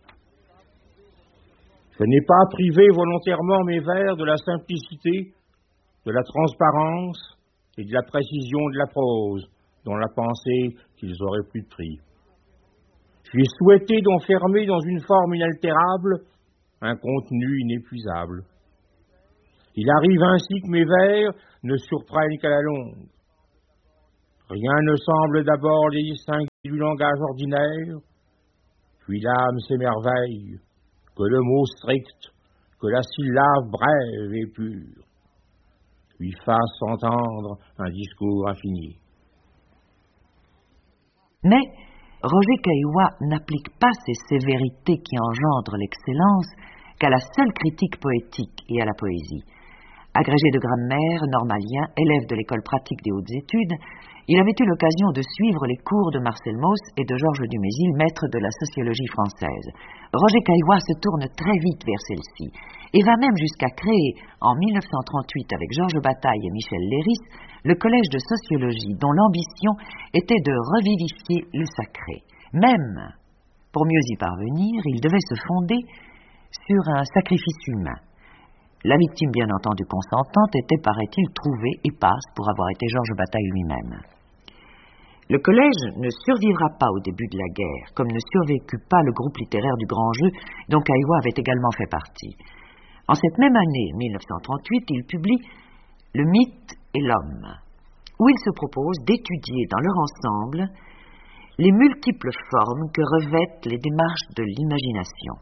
Je n'ai pas privé volontairement mes vers de la simplicité, de la transparence et de la précision de la prose, dans la pensée qu'ils auraient plus de prix. J'ai souhaité d'enfermer dans une forme inaltérable un contenu inépuisable. Il arrive ainsi que mes vers ne surprennent qu'à la longue. Rien ne semble d'abord les distinguer du langage ordinaire, puis l'âme s'émerveille, que le mot strict, que la syllabe brève et pure, lui fasse entendre un discours infini. Mais Roger Caillois n'applique pas ces sévérités qui engendrent l'excellence qu'à la seule critique poétique et à la poésie. Agrégé de grammaire, normalien, élève de l'école pratique des hautes études, il avait eu l'occasion de suivre les cours de Marcel Mauss et de Georges Dumézil, maître de la sociologie française. Roger Caillois se tourne très vite vers celle-ci et va même jusqu'à créer, en mille neuf cent trente-huit avec Georges Bataille et Michel Léris, le collège de sociologie dont l'ambition était de revivifier le sacré. Même, pour mieux y parvenir, il devait se fonder sur un sacrifice humain. La victime, bien entendu consentante, était, paraît-il, trouvée et passe pour avoir été Georges Bataille lui-même. Le collège ne survivra pas au début de la guerre, comme ne survécut pas le groupe littéraire du Grand Jeu, dont Caillois avait également fait partie. En cette même année, mille neuf cent trente-huit, il publie « Le mythe et l'homme », où il se propose d'étudier dans leur ensemble les multiples formes que revêtent les démarches de l'imagination.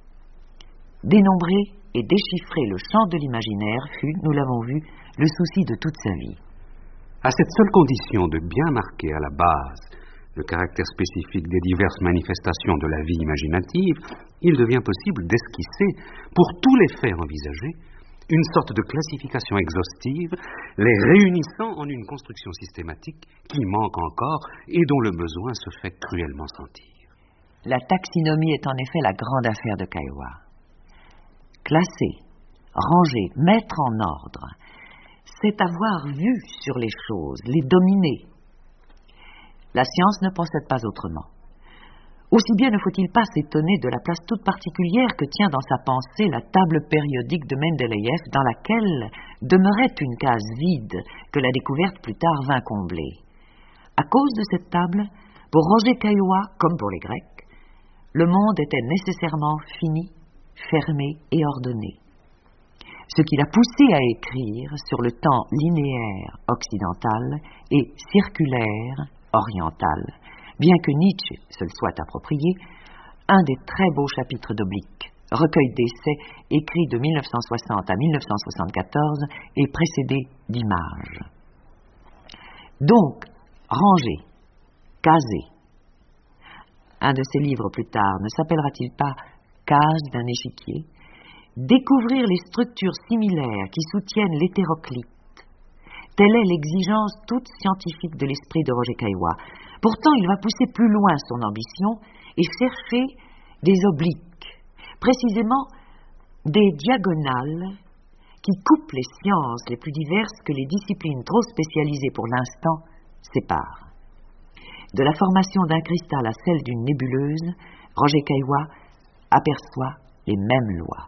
Dénombrer et déchiffrer le champ de l'imaginaire fut, nous l'avons vu, le souci de toute sa vie. À cette seule condition de bien marquer à la base le caractère spécifique des diverses manifestations de la vie imaginative, il devient possible d'esquisser, pour tous les faits envisagés, une sorte de classification exhaustive, les réunissant en une construction systématique qui manque encore et dont le besoin se fait cruellement sentir. La taxinomie est en effet la grande affaire de Caillois. Classer, ranger, mettre en ordre, c'est avoir vue sur les choses, les dominer. La science ne procède pas autrement. Aussi bien ne faut-il pas s'étonner de la place toute particulière que tient dans sa pensée la table périodique de Mendeleïev, dans laquelle demeurait une case vide que la découverte plus tard vint combler. À cause de cette table, pour Roger Caillois, comme pour les Grecs, le monde était nécessairement fini, fermé et ordonné. Ce qui l'a poussé à écrire sur le temps linéaire occidental et circulaire oriental, bien que Nietzsche se le soit approprié, un des très beaux chapitres d'Oblique, recueil d'essais écrit de mille neuf cent soixante à mille neuf cent soixante-quatorze et précédé d'images. Donc, ranger, caser. Un de ses livres plus tard ne s'appellera-t-il pas Case d'un échiquier? Découvrir les structures similaires qui soutiennent l'hétéroclite. Telle est l'exigence toute scientifique de l'esprit de Roger Caillois. Pourtant, il va pousser plus loin son ambition et chercher des obliques, précisément des diagonales qui coupent les sciences les plus diverses que les disciplines trop spécialisées pour l'instant séparent. De la formation d'un cristal à celle d'une nébuleuse, Roger Caillois aperçoit les mêmes lois.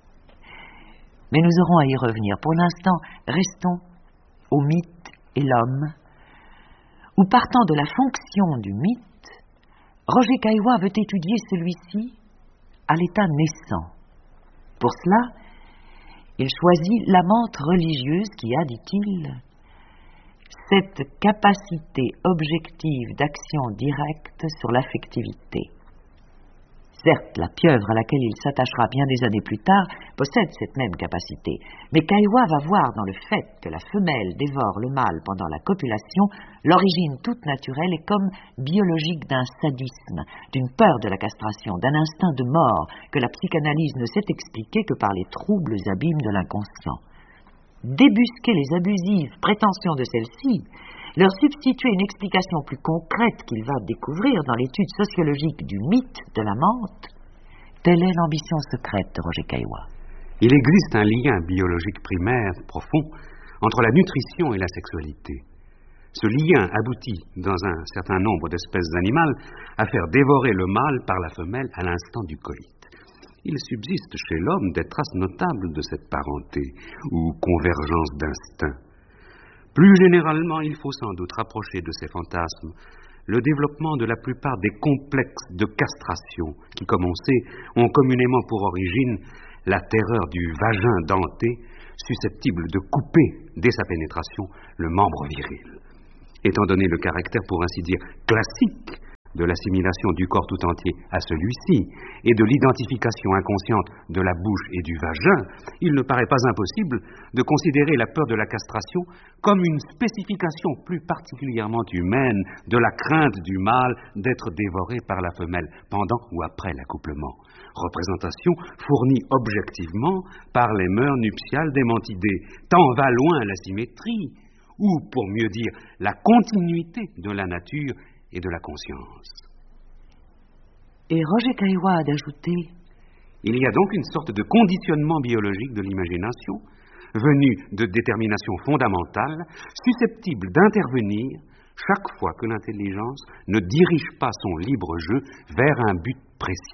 Mais nous aurons à y revenir. Pour l'instant, restons au mythe et l'homme, où partant de la fonction du mythe, Roger Caillois veut étudier celui-ci à l'état naissant. Pour cela, il choisit la menthe religieuse qui a, dit-il, cette capacité objective d'action directe sur l'affectivité. Certes, la pieuvre à laquelle il s'attachera bien des années plus tard possède cette même capacité, mais Caillois va voir dans le fait que la femelle dévore le mâle pendant la copulation l'origine toute naturelle et comme biologique d'un sadisme, d'une peur de la castration, d'un instinct de mort que la psychanalyse ne sait expliquer que par les troubles abîmes de l'inconscient. Débusquer les abusives prétentions de celle-ci, leur substituer une explication plus concrète qu'il va découvrir dans l'étude sociologique du mythe de la menthe, telle est l'ambition secrète de Roger Caillois. Il existe un lien biologique primaire profond entre la nutrition et la sexualité. Ce lien aboutit, dans un certain nombre d'espèces animales, à faire dévorer le mâle par la femelle à l'instant du colite. Il subsiste chez l'homme des traces notables de cette parenté ou convergence d'instinct. Plus généralement, il faut sans doute rapprocher de ces fantasmes le développement de la plupart des complexes de castration qui, comme on sait, ont communément pour origine la terreur du vagin denté, susceptible de couper, dès sa pénétration, le membre viril. Étant donné le caractère, pour ainsi dire, classique de l'assimilation du corps tout entier à celui-ci et de l'identification inconsciente de la bouche et du vagin, il ne paraît pas impossible de considérer la peur de la castration comme une spécification plus particulièrement humaine de la crainte du mâle d'être dévoré par la femelle pendant ou après l'accouplement. Représentation fournie objectivement par les mœurs nuptiales des Mantidés, tant va loin la symétrie, ou pour mieux dire la continuité de la nature et de la conscience. Et Roger Caillois a d'ajouter: il y a donc une sorte de conditionnement biologique de l'imagination, venu de déterminations fondamentales, susceptible d'intervenir chaque fois que l'intelligence ne dirige pas son libre jeu vers un but précis.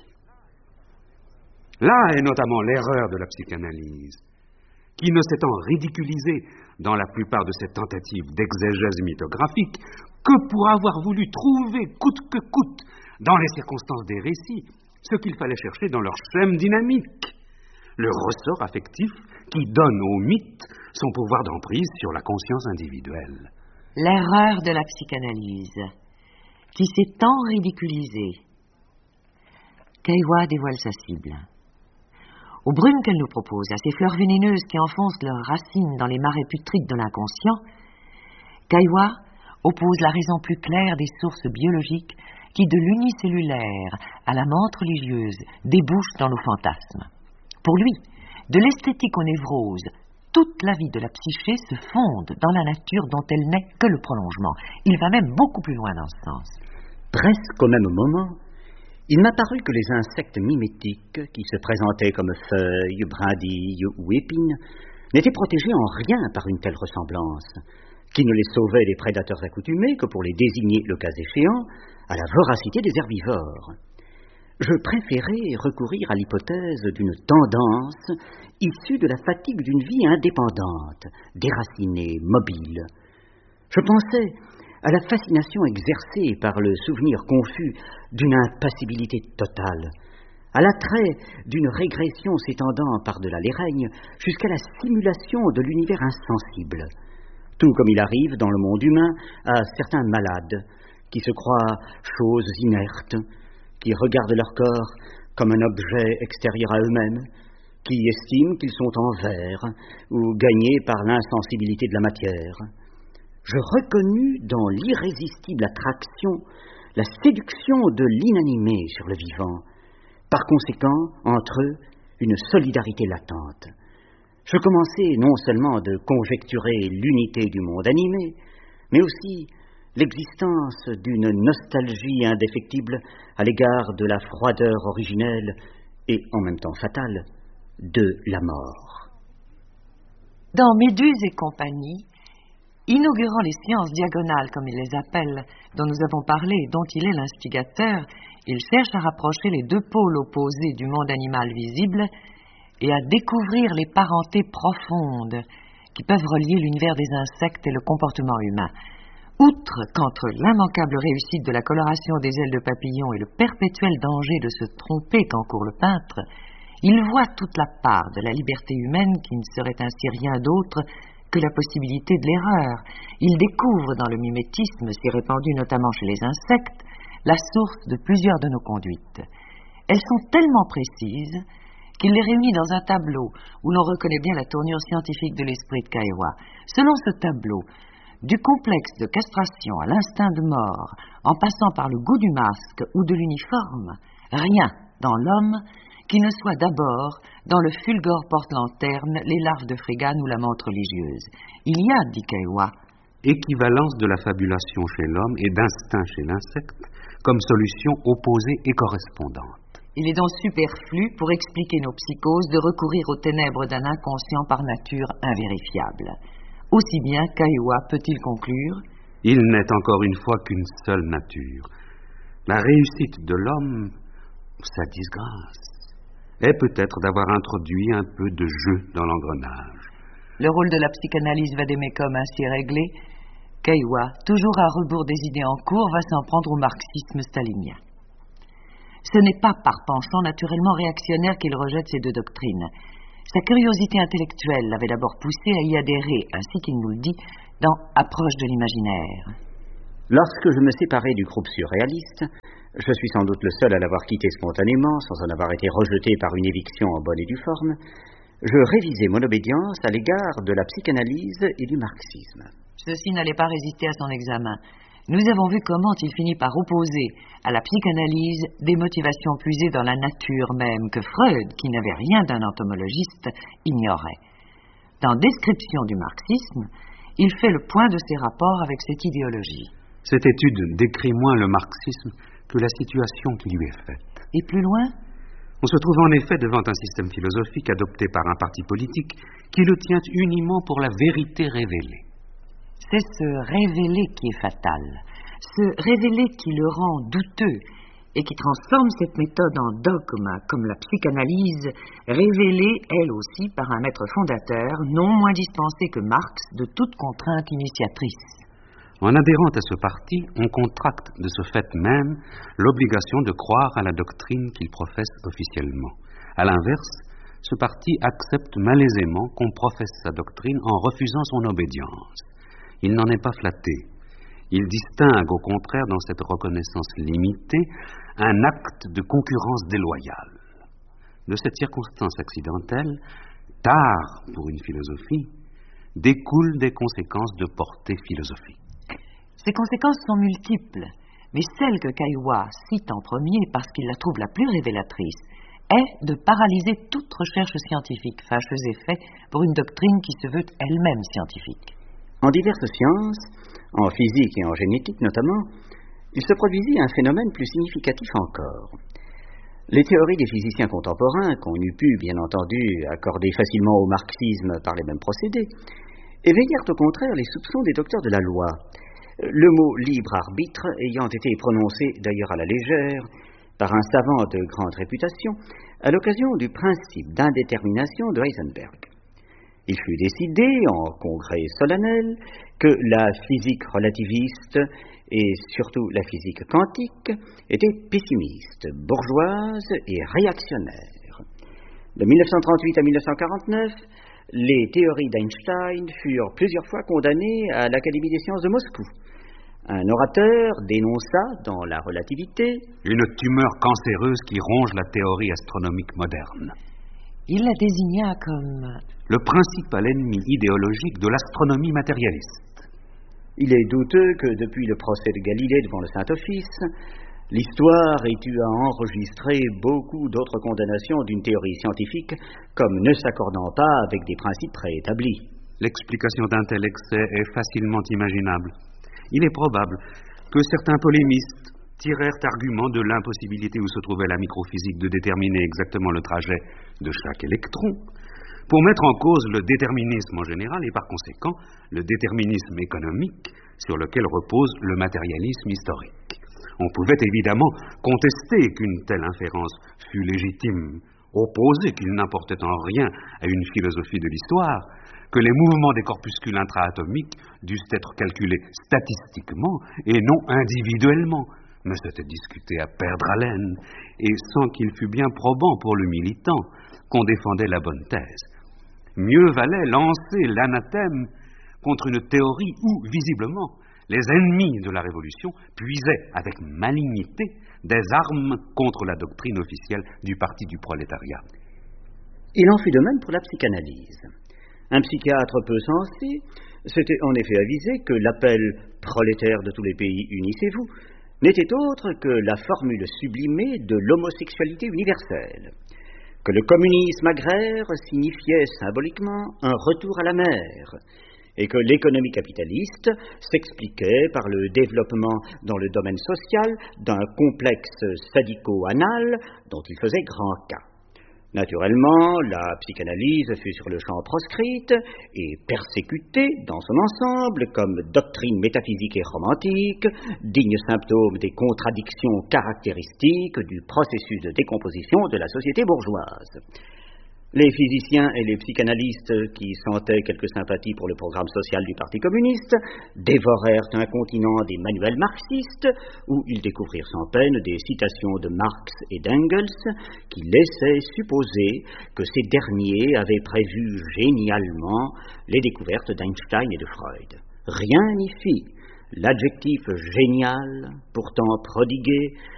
Là est notamment l'erreur de la psychanalyse, qui ne s'étant ridiculisée dans la plupart de ses tentatives d'exégèse mythographique que pour avoir voulu trouver coûte que coûte dans les circonstances des récits ce qu'il fallait chercher dans leur schème dynamique, le ressort affectif qui donne au mythe son pouvoir d'emprise sur la conscience individuelle. L'erreur de la psychanalyse, qui s'est tant ridiculisée. Caillois dévoile sa cible. Aux brumes qu'elle nous propose, à ces fleurs vénéneuses qui enfoncent leurs racines dans les marais putrides de l'inconscient, Caillois oppose la raison plus claire des sources biologiques qui, de l'unicellulaire à la menthe religieuse, débouchent dans nos fantasmes. Pour lui, de l'esthétique aux névroses, toute la vie de la psyché se fonde dans la nature dont elle n'est que le prolongement. Il va même beaucoup plus loin dans ce sens. Presque au même moment, il m'a paru que les insectes mimétiques, qui se présentaient comme feuilles, brindilles ou épines, n'étaient protégés en rien par une telle ressemblance, qui ne les sauvait des prédateurs accoutumés que pour les désigner, le cas échéant, à la voracité des herbivores. Je préférais recourir à l'hypothèse d'une tendance issue de la fatigue d'une vie indépendante, déracinée, mobile. Je pensais à la fascination exercée par le souvenir confus d'une impassibilité totale, à l'attrait d'une régression s'étendant par-delà les règnes jusqu'à la simulation de l'univers insensible, tout comme il arrive dans le monde humain à certains malades qui se croient choses inertes, qui regardent leur corps comme un objet extérieur à eux-mêmes, qui estiment qu'ils sont en verre ou gagnés par l'insensibilité de la matière. Je reconnus dans l'irrésistible attraction la séduction de l'inanimé sur le vivant, par conséquent, entre eux, une solidarité latente. Je commençais non seulement de conjecturer l'unité du monde animé, mais aussi l'existence d'une nostalgie indéfectible à l'égard de la froideur originelle et en même temps fatale de la mort. Dans Méduse et compagnie, inaugurant les sciences diagonales, comme il les appelle, dont nous avons parlé et dont il est l'instigateur, il cherche à rapprocher les deux pôles opposés du monde animal visible et à découvrir les parentés profondes qui peuvent relier l'univers des insectes et le comportement humain. Outre qu'entre l'immanquable réussite de la coloration des ailes de papillon et le perpétuel danger de se tromper qu'encourt le peintre, il voit toute la part de la liberté humaine qui ne serait ainsi rien d'autre que la possibilité de l'erreur. Il découvre dans le mimétisme, si répandu notamment chez les insectes, la source de plusieurs de nos conduites. Elles sont tellement précises qu'il les réunit dans un tableau où l'on reconnaît bien la tournure scientifique de l'esprit de Caillois. Selon ce tableau, du complexe de castration à l'instinct de mort, en passant par le goût du masque ou de l'uniforme, rien dans l'homme qui ne soit d'abord dans le fulgore porte-lanterne, les larves de frigane ou la menthe religieuse. Il y a, dit Caillois, équivalence de la fabulation chez l'homme et d'instinct chez l'insecte, comme solution opposée et correspondante. Il est donc superflu, pour expliquer nos psychoses, de recourir aux ténèbres d'un inconscient par nature invérifiable. Aussi bien Caillois peut-il conclure: il n'est encore une fois qu'une seule nature. La réussite de l'homme, sa disgrâce, est peut-être d'avoir introduit un peu de jeu dans l'engrenage. Le rôle de la psychanalyse va d'aimer comme ainsi réglé. Caillois, toujours à rebours des idées en cours, va s'en prendre au marxisme stalinien. Ce n'est pas par penchant naturellement réactionnaire qu'il rejette ces deux doctrines. Sa curiosité intellectuelle l'avait d'abord poussé à y adhérer, ainsi qu'il nous le dit, dans Approche de l'imaginaire. Lorsque je me séparai du groupe surréaliste, je suis sans doute le seul à l'avoir quitté spontanément, sans en avoir été rejeté par une éviction en bonne et due forme, je révisai mon obédience à l'égard de la psychanalyse et du marxisme. Ceci n'allait pas résister à son examen. Nous avons vu comment il finit par opposer à la psychanalyse des motivations puisées dans la nature même que Freud, qui n'avait rien d'un entomologiste, ignorait. Dans Description du marxisme, il fait le point de ses rapports avec cette idéologie. Cette étude décrit moins le marxisme que la situation qui lui est faite. Et plus loin ? On se trouve en effet devant un système philosophique adopté par un parti politique qui le tient uniment pour la vérité révélée. C'est ce révélé qui est fatal, ce révélé qui le rend douteux et qui transforme cette méthode en dogme, comme la psychanalyse, révélée elle aussi par un maître fondateur non moins dispensé que Marx de toute contrainte initiatrice. En adhérant à ce parti, on contracte de ce fait même l'obligation de croire à la doctrine qu'il professe officiellement. À l'inverse, ce parti accepte malaisément qu'on professe sa doctrine en refusant son obédience. Il n'en est pas flatté. Il distingue au contraire dans cette reconnaissance limitée un acte de concurrence déloyale. De cette circonstance accidentelle, tard pour une philosophie, découlent des conséquences de portée philosophique. Ces conséquences sont multiples, mais celle que Caillois cite en premier parce qu'il la trouve la plus révélatrice est de paralyser toute recherche scientifique, fâcheuse et fait pour une doctrine qui se veut elle-même scientifique. En diverses sciences, en physique et en génétique notamment, il se produisit un phénomène plus significatif encore. Les théories des physiciens contemporains, qu'on eût pu, bien entendu, accorder facilement au marxisme par les mêmes procédés, éveillèrent au contraire les soupçons des docteurs de la loi. Le mot libre arbitre ayant été prononcé d'ailleurs à la légère par un savant de grande réputation à l'occasion du principe d'indétermination de Heisenberg. Il fut décidé en congrès solennel que la physique relativiste et surtout la physique quantique étaient pessimistes, bourgeoises et réactionnaires. De mille neuf cent trente-huit à mille neuf cent quarante-neuf, les théories d'Einstein furent plusieurs fois condamnées à l'Académie des sciences de Moscou. Un orateur dénonça dans La Relativité une tumeur cancéreuse qui ronge la théorie astronomique moderne. Il la désigna comme le principal ennemi idéologique de l'astronomie matérialiste. Il est douteux que depuis le procès de Galilée devant le Saint-Office, l'histoire ait eu à enregistrer beaucoup d'autres condamnations d'une théorie scientifique comme ne s'accordant pas avec des principes préétablis. L'explication d'un tel excès est facilement imaginable. Il est probable que certains polémistes tirèrent argument de l'impossibilité où se trouvait la microphysique de déterminer exactement le trajet de chaque électron, pour mettre en cause le déterminisme en général et par conséquent le déterminisme économique sur lequel repose le matérialisme historique. On pouvait évidemment contester qu'une telle inférence fût légitime, opposer qu'il n'importait en rien à une philosophie de l'histoire, que les mouvements des corpuscules intraatomiques dussent être calculés statistiquement et non individuellement, mais c'était discuté à perdre haleine, et sans qu'il fût bien probant pour le militant qu'on défendait la bonne thèse. Mieux valait lancer l'anathème contre une théorie où, visiblement, les ennemis de la Révolution puisaient avec malignité des armes contre la doctrine officielle du Parti du prolétariat. Il en fut de même pour la psychanalyse. Un psychiatre peu sensé s'était en effet avisé que l'appel « prolétaires de tous les pays, unissez-vous » n'était autre que la formule sublimée de l'homosexualité universelle, que le communisme agraire signifiait symboliquement un retour à la mer, et que l'économie capitaliste s'expliquait par le développement dans le domaine social d'un complexe sadico-anal dont il faisait grand cas. Naturellement, la psychanalyse fut sur le champ proscrite et persécutée dans son ensemble comme doctrine métaphysique et romantique, digne symptôme des contradictions caractéristiques du processus de décomposition de la société bourgeoise. Les physiciens et les psychanalystes qui sentaient quelque sympathie pour le programme social du Parti communiste dévorèrent incontinent des manuels marxistes où ils découvrirent sans peine des citations de Marx et d'Engels qui laissaient supposer que ces derniers avaient prévu génialement les découvertes d'Einstein et de Freud. Rien n'y fit. l'adjectif génial, pourtant prodigué,